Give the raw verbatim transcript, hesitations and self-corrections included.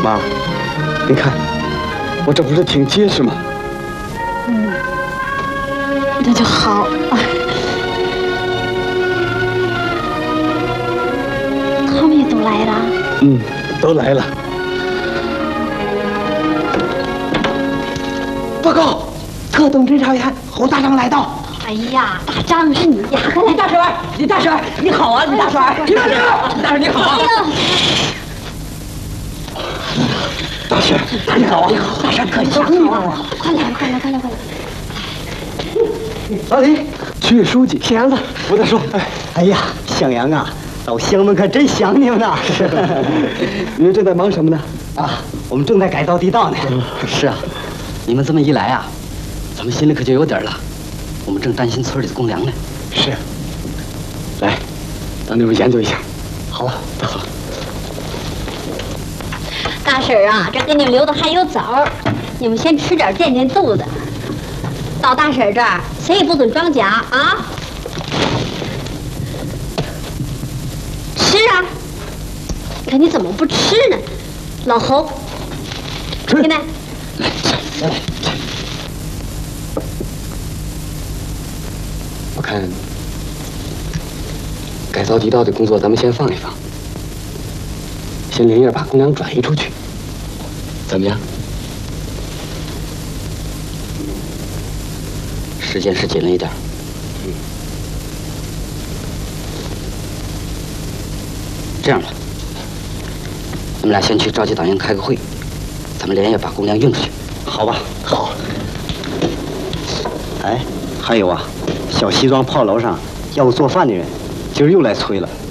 妈，你看，我这不是挺结实吗？ 嗯，那就好。他们也都来了。 嗯，都来了。报告，特等侦查员侯大长来到。 哎呀，大张是你呀！ 李大婶，李大婶，你好啊，李大婶，李大婶，李大婶你好啊！ 大婶，你好啊！ 大婶可辛苦了， 快来，快来，快来，快来！ 老李，区委书记，闲子，吴大叔。 哎呀，向阳啊，老乡们可真想你们呐！ 你们正在忙什么呢？ 啊，我们正在改造地道呢。 是啊，你们这么一来啊，咱们心里可就有底儿了。 我们正担心村里的公粮呢。 是，来，让你们研究一下。 好， 好。 大婶儿啊，这给你们留的还有枣儿，你们先吃点垫垫肚子。到大婶儿这儿，谁也不准装假啊！吃啊！可你怎么不吃呢？老侯， 吃。 进来。 来，来来。 我看改造地道的工作，咱们先放一放，先连夜把公粮转移出去，怎么样？ 时间是紧了一点。 嗯。 这样吧，你们俩先去召集党员开个会，咱们连夜把公粮运出去， 好吧？好。哎，还有啊。 小西庄炮楼上要做饭的人，今儿又来催了。